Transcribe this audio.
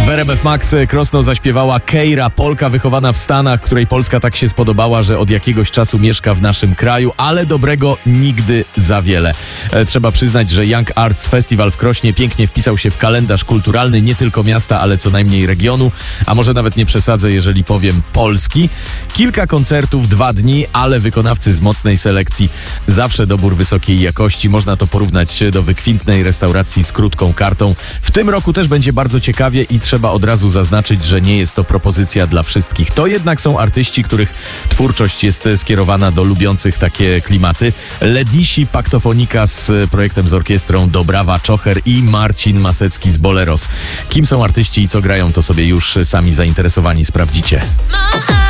W RMF Max Krosno zaśpiewała Keira, Polka wychowana w Stanach, której Polska tak się spodobała, że od jakiegoś czasu mieszka w naszym kraju, ale dobrego nigdy za wiele. Trzeba przyznać, że Young Arts Festival w Krośnie pięknie wpisał się w kalendarz kulturalny nie tylko miasta, ale co najmniej regionu, a może nawet nie przesadzę, jeżeli powiem Polski. Kilka koncertów, 2 dni, ale wykonawcy z mocnej selekcji. Zawsze dobór wysokiej jakości. Można to porównać do wykwintnej restauracji z krótką kartą. W tym roku też będzie bardzo ciekawie i trzeba od razu zaznaczyć, że nie jest to propozycja dla wszystkich. To jednak są artyści, których twórczość jest skierowana do lubiących takie klimaty. Ledisi Paktofonika z projektem z orkiestrą Dobrawa Czocher i Marcin Masecki z Boleros. Kim są artyści i co grają, to sobie już sami zainteresowani sprawdzicie.